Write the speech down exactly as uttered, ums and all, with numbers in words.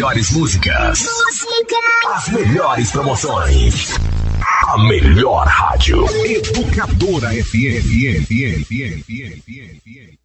melhores músicas. Música. As melhores promoções. A melhor rádio. Educadora F M. F M, F M, F M, F M, F M.